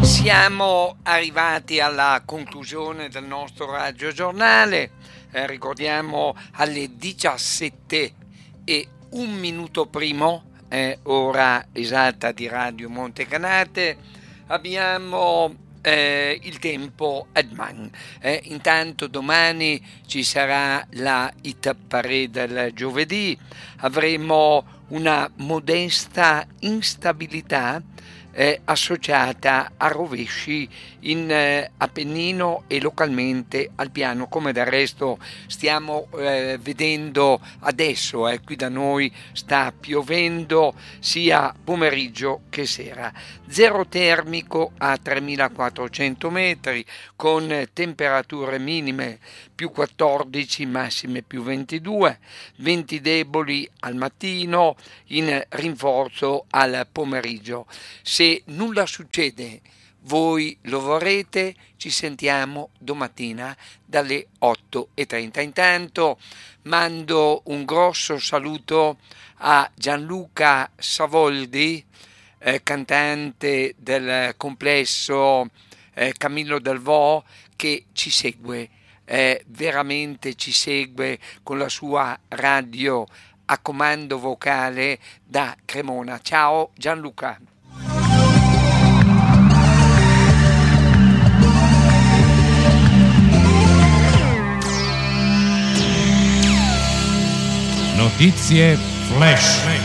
Siamo arrivati alla conclusione del nostro radiogiornale. Ricordiamo alle 17 e un minuto primo, ora esatta di Radio Montecanate, abbiamo il tempo ad man. Intanto domani ci sarà la Hit Parade del giovedì, avremo una modesta instabilità associata a rovesci in Appennino e localmente al piano, come del resto stiamo vedendo adesso. Qui da noi sta piovendo sia pomeriggio che sera. Zero termico a 3400 metri con temperature minime più 14, massime più 22, venti deboli al mattino, in rinforzo al pomeriggio. Se nulla succede, voi lo vorrete, ci sentiamo domattina dalle 8:30. Intanto mando un grosso saluto a Gianluca Savoldi, cantante del complesso Camillo del Vo, che ci segue, veramente ci segue con la sua radio a comando vocale da Cremona. Ciao Gianluca. Notizie flash.